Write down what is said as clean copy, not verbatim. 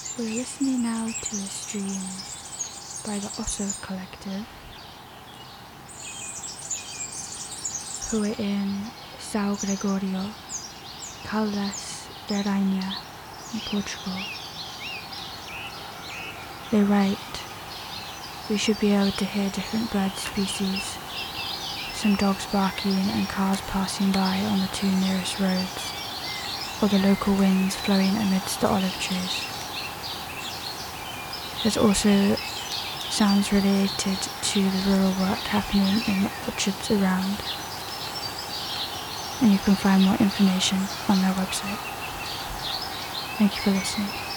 We're listening now to a stream by the Osso Collective, who are in São Gregorio, Caldas da Rainha, in Portugal. They write, "We should be able to hear different bird species, some dogs barking and cars passing by on the two nearest roads, or the local winds flowing amidst the olive trees. There's also sounds related to the rural work happening in the orchards around, and you can find more information on their website." Thank you for listening.